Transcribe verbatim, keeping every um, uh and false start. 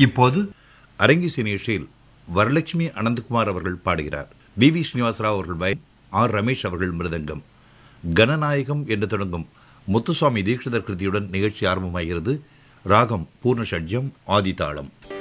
இப்போது அரங்கிசை நிகழ்ச்சியில் வரலட்சுமி அனந்தகுமார் அவர்கள் பாடுகிறார். வி வி ஸ்ரீனிவாசராவ் அவர்கள் வயலின், ஆர் ரமேஷ் அவர்கள் மிருதங்கம். கணநாயகம் என்று தொடங்கும் முத்துசுவாமி தீட்சிதர் கிருதியுடன் நிகழ்ச்சி ஆரம்பமாகிறது. ராகம் பூர்ண ஷட்ஜம், ஆதிதாளம்.